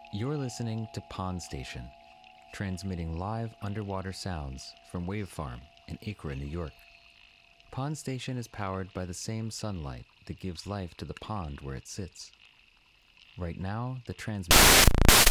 You're listening to Pond Station, transmitting live underwater sounds from Wave Farm in Acre, New York. Pond Station is powered by the same sunlight that gives life to the pond where it sits. Right now, the transmission